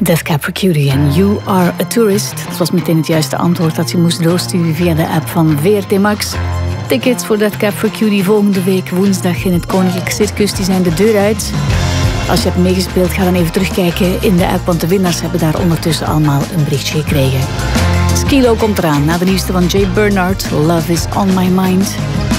Death Cab for Cutie en You Are a Tourist. Dat was meteen het juiste antwoord dat je moest doorsturen via de app van VRT Max. Tickets voor Death Cab for Cutie volgende week woensdag in het Koninklijk Circus, die zijn de deur uit. Als je hebt meegespeeld, ga dan even terugkijken in de app, want de winnaars hebben daar ondertussen allemaal een berichtje gekregen. Skilo komt eraan na de nieuwste van Jay Bernard. Love is on my mind.